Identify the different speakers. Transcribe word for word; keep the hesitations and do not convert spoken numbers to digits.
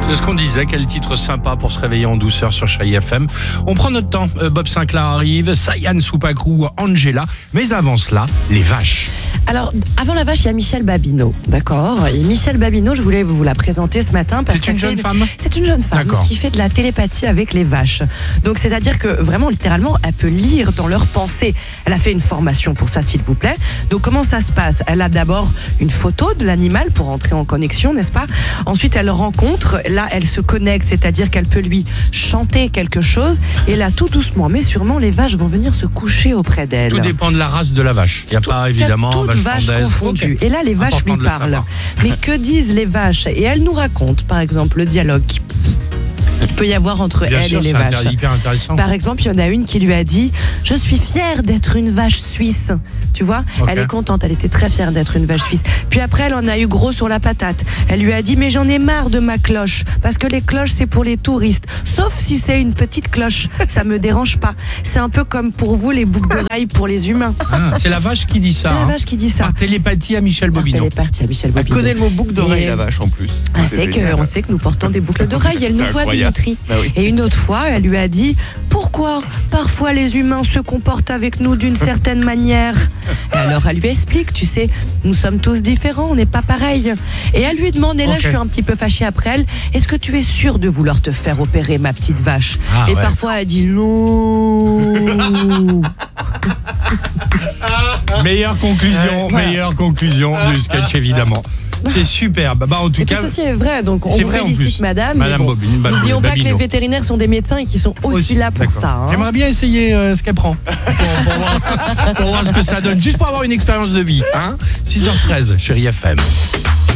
Speaker 1: C'est ce qu'on disait, quel titre sympa pour se réveiller en douceur sur Chai F M. On prend notre temps, euh, Bob Sinclair arrive, Sayan Soupakrou, Angela, mais avant cela, les vaches.
Speaker 2: Alors, avant la vache, il y a Michèle Babineau, d'accord. Et Michèle Babineau, je voulais vous la présenter ce matin parce
Speaker 1: C'est
Speaker 2: qu'elle
Speaker 1: une jeune
Speaker 2: fait-
Speaker 1: femme
Speaker 2: C'est une jeune femme
Speaker 1: D'accord.
Speaker 2: qui fait de la télépathie avec les vaches. Donc, c'est-à-dire que vraiment, littéralement, elle peut lire dans leurs pensées. Elle a fait une formation pour ça, s'il vous plaît. Donc, comment ça se passe? Elle a d'abord une photo de l'animal pour entrer en connexion, n'est-ce pas? Ensuite, elle rencontre. Là, elle se connecte, c'est-à-dire qu'elle peut lui chanter quelque chose. Et là, tout doucement, mais sûrement, les vaches vont venir se coucher auprès d'elle.
Speaker 1: Tout dépend de la race de la vache. Il n'y a
Speaker 2: Tout-
Speaker 1: pas évidemment
Speaker 2: toutes vaches
Speaker 1: fondaise.
Speaker 2: confondues.
Speaker 1: Ok.
Speaker 2: Et là, les vaches
Speaker 1: Important
Speaker 2: lui
Speaker 1: de le
Speaker 2: parlent.
Speaker 1: savoir.
Speaker 2: Mais que disent les vaches? Et elle nous raconte, par exemple, le dialogue qu'il peut y avoir entre
Speaker 1: Bien
Speaker 2: elle
Speaker 1: sûr,
Speaker 2: et les
Speaker 1: c'est
Speaker 2: vaches.
Speaker 1: intér- hyper intéressant.
Speaker 2: Par exemple, il y en a une qui lui a dit « Je suis fière d'être une vache suisse ». Tu vois,
Speaker 1: Ok.
Speaker 2: elle est contente, elle était très fière d'être une vache suisse. Puis après, elle en a eu gros sur la patate. Elle lui a dit « Mais j'en ai marre de ma cloche, parce que les cloches, c'est pour les touristes. Sauf si c'est une petite cloche, ça me dérange pas. C'est un peu comme pour vous, les boucles d'oreilles pour les humains.
Speaker 1: Ah, c'est la vache qui dit » ça.
Speaker 2: C'est la
Speaker 1: hein.
Speaker 2: vache qui dit ça.
Speaker 1: Par télépathie à Michel
Speaker 2: Alors,
Speaker 1: Bobineau.
Speaker 2: Elle est partie à Michel
Speaker 3: Elle
Speaker 2: Bobineau.
Speaker 3: connaît le mot boucle d'oreille,
Speaker 2: Et-
Speaker 3: la vache, en plus.
Speaker 2: Ah,
Speaker 3: C'est
Speaker 2: c'est que,
Speaker 3: génial.
Speaker 2: on sait que nous portons des boucles d'oreilles. Elle nous
Speaker 3: C'est
Speaker 2: voit,
Speaker 3: incroyable.
Speaker 2: Dimitri.
Speaker 3: Bah oui.
Speaker 2: Et une autre fois, elle lui a dit « Pourquoi parfois les humains se comportent avec nous d'une certaine manière ?» Et alors elle lui explique, tu sais, nous sommes tous différents, on n'est pas pareils. Et elle lui demande, et là
Speaker 1: Ok.
Speaker 2: je suis un petit peu fâchée après elle, « Est-ce que tu es sûre de vouloir te faire opérer, ma petite vache ?»
Speaker 1: Ah,
Speaker 2: Et
Speaker 1: ouais.
Speaker 2: parfois elle dit « Non !»
Speaker 1: Meilleure conclusion,
Speaker 2: Voilà.
Speaker 1: meilleure conclusion du sketch évidemment. C'est superbe. Bah, en tout
Speaker 2: Et tout
Speaker 1: cas,
Speaker 2: ceci est vrai, donc on
Speaker 1: c'est
Speaker 2: vous
Speaker 1: vrai en
Speaker 2: félicite
Speaker 1: plus.
Speaker 2: madame.
Speaker 1: Madame
Speaker 2: mais bon,
Speaker 1: Bobine, Bab-
Speaker 2: n'oublions pas que les
Speaker 1: Babineau.
Speaker 2: vétérinaires sont des médecins et qui sont aussi, là pour
Speaker 1: D'accord.
Speaker 2: ça. hein.
Speaker 1: J'aimerais bien essayer euh, ce qu'elle prend pour, pour voir, pour voir ce que ça donne, juste pour avoir une expérience de vie. Hein six heures treize, chérie F M.